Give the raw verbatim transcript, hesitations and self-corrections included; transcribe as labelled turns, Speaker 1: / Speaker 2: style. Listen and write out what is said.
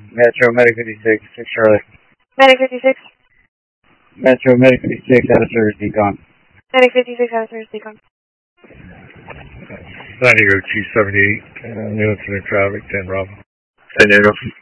Speaker 1: Metro, Medic fifty-six, six Charlie.
Speaker 2: Medic fifty-six.
Speaker 1: Metro, Medic fifty-six, out of service, decon.
Speaker 2: Medic fifty-six, out of service, decon.
Speaker 3: San Diego two seventy-eight, uh, new incident traffic, ten Bravo.
Speaker 4: San Diego.